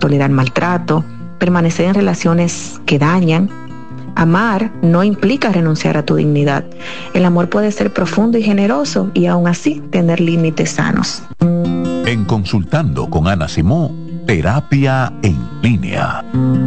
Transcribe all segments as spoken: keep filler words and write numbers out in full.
tolerar maltrato, permanecer en relaciones que dañan. Amar no implica renunciar a tu dignidad. El amor puede ser profundo y generoso y aún así tener límites sanos. En Consultando con Ana Simón, terapia en línea.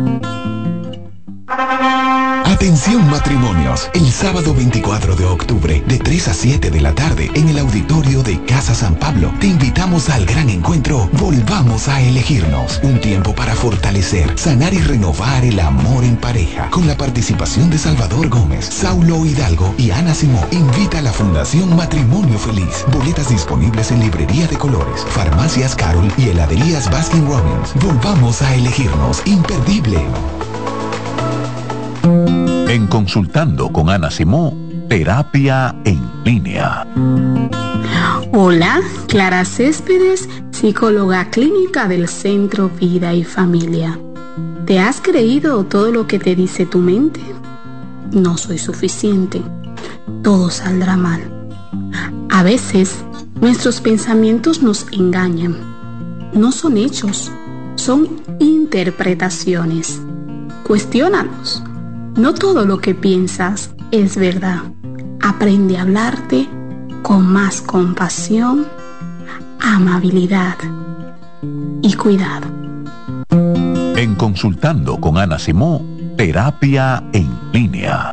Atención matrimonios, el sábado veinticuatro de octubre de tres a siete de la tarde en el auditorio de Casa San Pablo te invitamos al gran encuentro Volvamos a elegirnos, un tiempo para fortalecer, sanar y renovar el amor en pareja, con la participación de Salvador Gómez, Saulo Hidalgo y Ana Simón. Invita a la Fundación Matrimonio Feliz. Boletas disponibles en Librería de Colores, Farmacias Carol y heladerías Baskin Robbins. Volvamos a elegirnos, imperdible. En Consultando con Ana Simón, terapia en línea. Hola, Clara Céspedes, psicóloga clínica del Centro Vida y Familia. ¿Te has creído todo lo que te dice tu mente? No soy suficiente. Todo saldrá mal. A veces, nuestros pensamientos nos engañan. No son hechos, son interpretaciones. Cuestiónalos. No todo lo que piensas es verdad. Aprende a hablarte con más compasión, amabilidad y cuidado. En Consultando con Ana Simón, terapia en línea.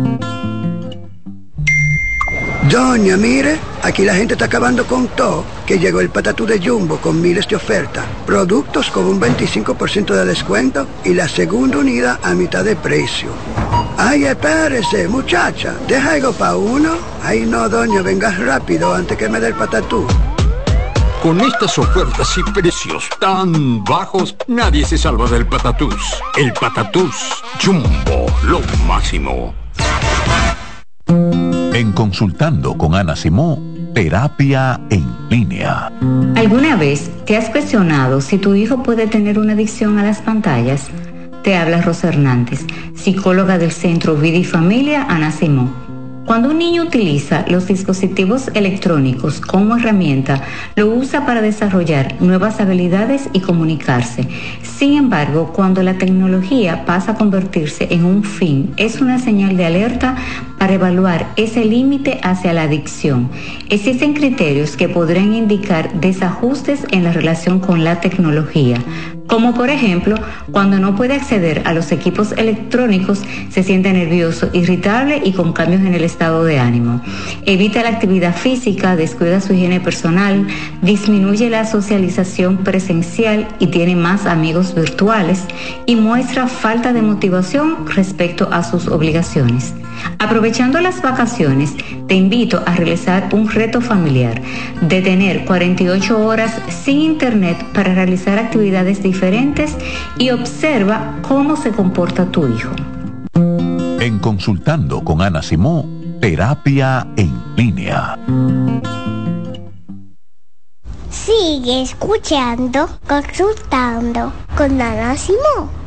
Doña, mire, aquí la gente está acabando con todo, que llegó el patatú de Jumbo con miles de ofertas, productos con un veinticinco por ciento de descuento y la segunda unidad a mitad de precio. Ay, espérese, muchacha, deja algo para uno. Ay, no, doña, venga rápido antes que me dé el patatú. Con estas ofertas y precios tan bajos, nadie se salva del patatús. El patatús Jumbo, lo máximo. En Consultando con Ana Simón, terapia en línea. ¿Alguna vez te has cuestionado si tu hijo puede tener una adicción a las pantallas? Te habla Rosa Hernández, psicóloga del Centro Vida y Familia Ana Simón. Cuando un niño utiliza los dispositivos electrónicos como herramienta, lo usa para desarrollar nuevas habilidades y comunicarse. Sin embargo, cuando la tecnología pasa a convertirse en un fin, es una señal de alerta para evaluar ese límite hacia la adicción. Existen criterios que podrían indicar desajustes en la relación con la tecnología, como por ejemplo, cuando no puede acceder a los equipos electrónicos, se siente nervioso, irritable y con cambios en el estado de ánimo. Evita la actividad física, descuida su higiene personal, disminuye la socialización presencial y tiene más amigos virtuales y muestra falta de motivación respecto a sus obligaciones. Aprovechando las vacaciones, te invito a realizar un reto familiar de tener cuarenta y ocho horas sin internet para realizar actividades diferentes y observa cómo se comporta tu hijo. En Consultando con Ana Simón, terapia en línea. Sigue escuchando, consultando con Ana Simón.